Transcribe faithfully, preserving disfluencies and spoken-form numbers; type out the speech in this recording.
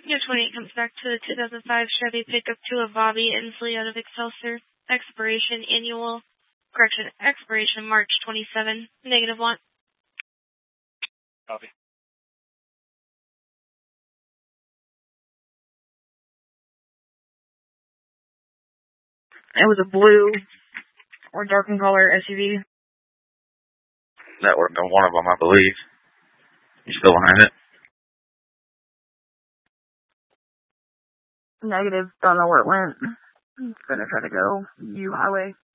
Year twenty-eight comes back to the two thousand five Chevy pickup to a Bobby Inslee out of Excelsior. Expiration annual, correction, expiration March twenty-seventh. Negative one. Copy. It was a blue or dark in color S U V. That would have been one of them, I believe. You still behind it? Negative. Don't know where it went. It's gonna try to go U Highway.